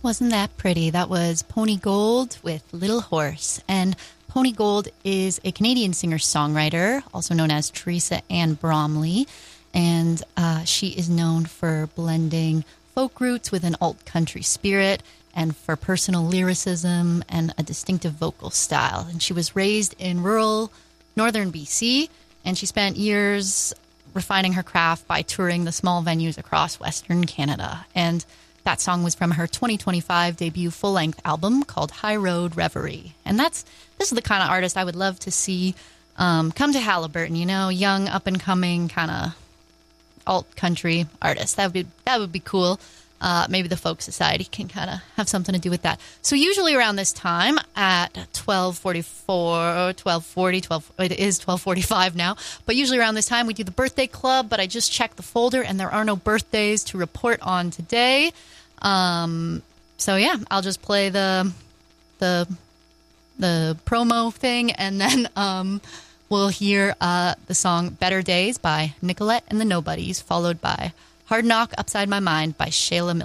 Wasn't that pretty? That was Pony Gold with Little Horse. And Pony Gold is a Canadian singer-songwriter, also known as Teresa Ann Bromley. And she is known for blending folk roots with an alt-country spirit and for personal lyricism and a distinctive vocal style. And she was raised in rural northern BC, and she spent years refining her craft by touring the small venues across Western Canada. And that song was from her 2025 debut full-length album called High Road Reverie. And this is the kind of artist I would love to see come to Haliburton, young, up-and-coming kind of alt-country artist. That would be cool. Maybe the Folk Society can kind of have something to do with that. So usually around this time at 12:44, 12:40, it is 12:45 now, but usually around this time we do the birthday club, but I just checked the folder and there are no birthdays to report on today. So yeah, I'll just play the promo thing, and then we'll hear the song Better Days by Nicolette and the Nobodies, followed by Hard Knock Upside My Mind by Shayla Miller.